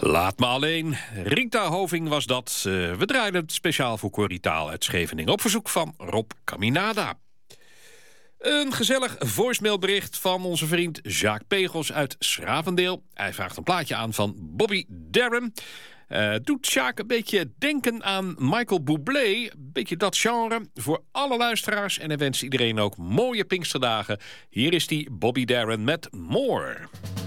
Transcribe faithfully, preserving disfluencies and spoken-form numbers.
Laat me alleen. Rita Hoving was dat. Uh, we draaien het speciaal voor Corrie Taal uit Scheveningen op verzoek van Rob Caminada. Een gezellig voicemailbericht van onze vriend Jacques Pegels uit Schravendeel. Hij vraagt een plaatje aan van Bobby Darin. Uh, doet Jacques een beetje denken aan Michael Bublé. Een beetje dat genre voor alle luisteraars. En hij wenst iedereen ook mooie Pinksterdagen. Hier is die Bobby Darin met More.